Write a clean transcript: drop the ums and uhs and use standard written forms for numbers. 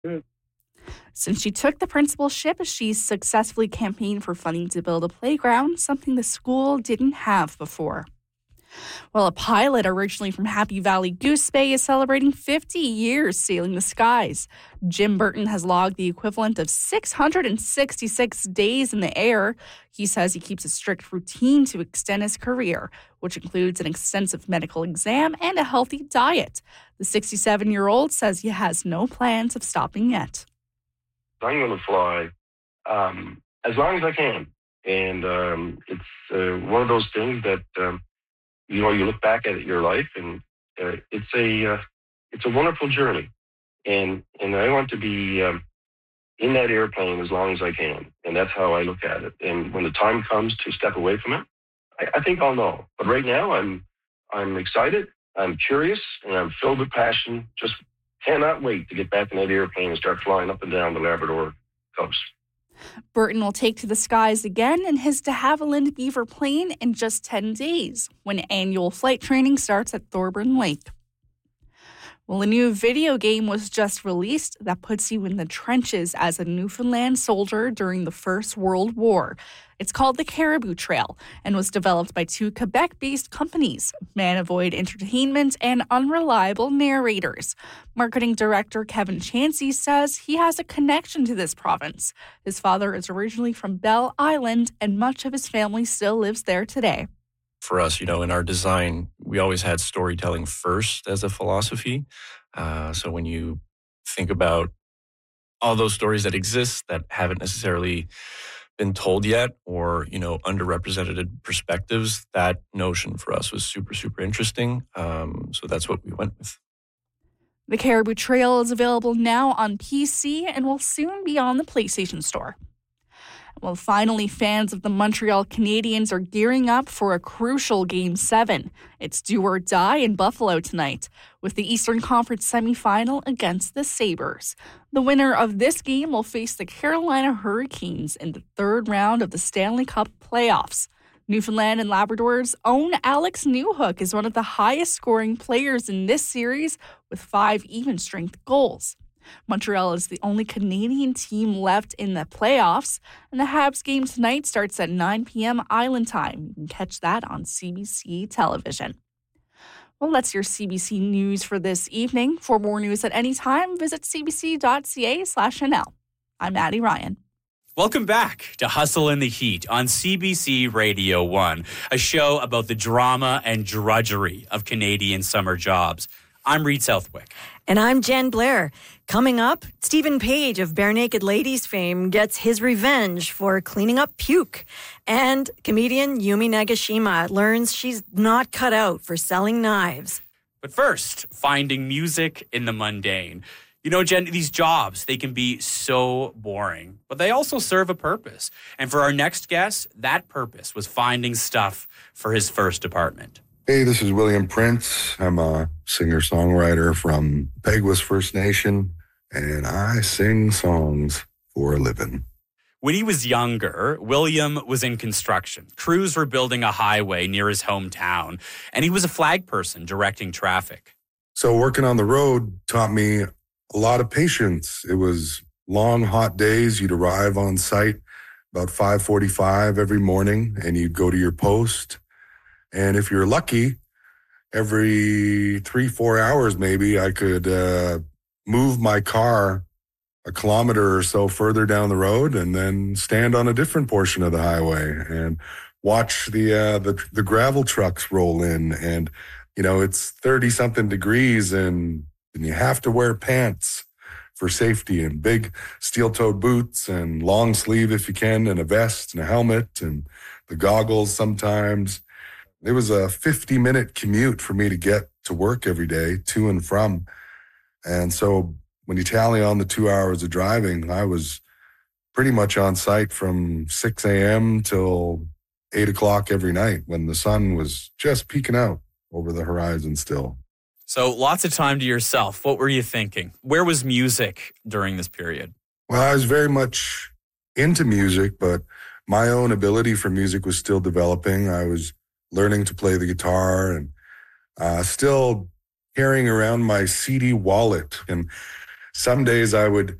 Mm. Since she took the principalship, she's successfully campaigned for funding to build a playground, something the school didn't have before. Well, a pilot originally from Happy Valley Goose Bay is celebrating 50 years sailing the skies. Jim Burton has logged the equivalent of 666 days in the air. He says he keeps a strict routine to extend his career, which includes an extensive medical exam and a healthy diet. The 67-year-old says he has no plans of stopping yet. I'm going to fly as long as I can. And it's one of those things that, you look back at your life, and it's a wonderful journey. And I want to be in that airplane as long as I can. And that's how I look at it. And when the time comes to step away from it, I think I'll know. But right now, I'm excited, I'm curious, and I'm filled with passion. Just cannot wait to get back in that airplane and start flying up and down the Labrador coast. Burton will take to the skies again in his de Havilland Beaver plane in just 10 days, when annual flight training starts at Thorburn Lake. Well, a new video game was just released that puts you in the trenches as a Newfoundland soldier during the First World War. It's called The Caribou Trail and was developed by two Quebec-based companies, Manavoid Entertainment and Unreliable Narrators. Marketing director Kevin Chansey says he has a connection to this province. His father is originally from Belle Island, and much of his family still lives there today. For us, in our design, we always had storytelling first as a philosophy. So when you think about all those stories that exist that haven't necessarily been told yet, or, underrepresented perspectives, that notion for us was super, super interesting. So that's what we went with. The Caribou Trail is available now on PC and will soon be on the PlayStation Store. Well, finally, fans of the Montreal Canadiens are gearing up for a crucial Game 7. It's do or die in Buffalo tonight, with the Eastern Conference semifinal against the Sabres. The winner of this game will face the Carolina Hurricanes in the third round of the Stanley Cup playoffs. Newfoundland and Labrador's own Alex Newhook is one of the highest-scoring players in this series, with 5 even-strength goals. Montreal is the only Canadian team left in the playoffs, and the Habs game tonight starts at 9 p.m. Island time. You can catch that on CBC television. Well, that's your CBC News for this evening. For more news at any time, visit cbc.ca/NL. I'm Maddie Ryan. Welcome back to Hustle in the Heat on CBC Radio 1, a show about the drama and drudgery of Canadian summer jobs. I'm Reed Southwick. And I'm Jen Blair. Coming up, Stephen Page of Bare Naked Ladies fame gets his revenge for cleaning up puke. And comedian Yumi Nagashima learns she's not cut out for selling knives. But first, finding music in the mundane. Jen, these jobs, they can be so boring, but they also serve a purpose. And for our next guest, that purpose was finding stuff for his first apartment. Hey, this is William Prince. I'm a singer-songwriter from Peguis First Nation, and I sing songs for a living. When he was younger, William was in construction. Crews were building a highway near his hometown, and he was a flag person directing traffic. So working on the road taught me a lot of patience. It was long, hot days. You'd arrive on site about 5:45 every morning, and you'd go to your post. And if you're lucky, every 3-4 hours maybe, I could move my car a kilometer or so further down the road and then stand on a different portion of the highway and watch the gravel trucks roll in. And, it's 30-something degrees and you have to wear pants for safety and big steel-toed boots and long sleeve if you can and a vest and a helmet and the goggles sometimes. It was a 50-minute commute for me to get to work every day, to and from. And so when you tally on the 2 hours of driving, I was pretty much on site from 6 a.m. till 8 o'clock every night when the sun was just peeking out over the horizon still. So lots of time to yourself. What were you thinking? Where was music during this period? Well, I was very much into music, but my own ability for music was still developing. I was learning to play the guitar and still carrying around my CD wallet. And Some days I would